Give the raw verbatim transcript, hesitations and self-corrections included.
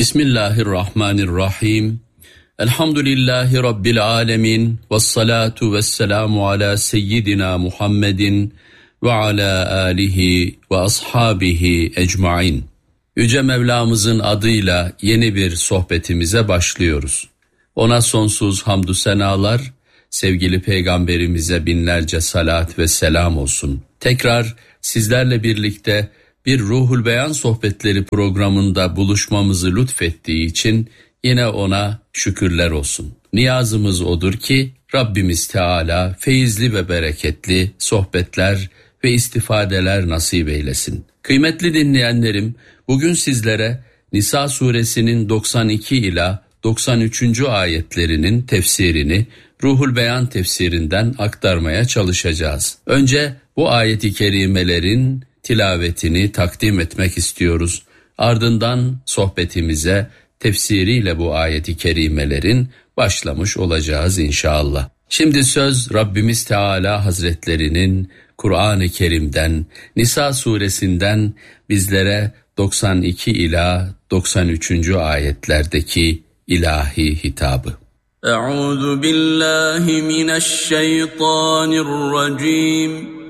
Bismillahirrahmanirrahim. Elhamdülillahi Rabbil alemin. Vessalatu vesselamu ala seyyidina Muhammedin ve ala alihi ve ashabihi ecmain. Yüce Mevlamızın adıyla yeni bir sohbetimize başlıyoruz. Ona sonsuz hamdü senalar, sevgili Peygamberimize binlerce salat ve selam olsun. Tekrar sizlerle birlikte bir Ruhul Beyan sohbetleri programında buluşmamızı lütfettiği için yine ona şükürler olsun. Niyazımız odur ki Rabbimiz Teala feyizli ve bereketli sohbetler ve istifadeler nasip eylesin. Kıymetli dinleyenlerim, bugün sizlere Nisa suresinin doksan iki ila doksan üçüncü ayetlerinin tefsirini Ruhul Beyan tefsirinden aktarmaya çalışacağız. Önce bu ayet-i kerimelerin tilavetini takdim etmek istiyoruz. Ardından sohbetimize tefsiriyle bu ayet-i kerimelerin başlamış olacağız inşallah. Şimdi söz Rabbimiz Teala Hazretlerinin Kur'an-ı Kerim'den, Nisa suresinden bizlere doksan iki ila doksan üçüncü ayetlerdeki ilahi hitabı. Euzu billahi mineşşeytanirracim.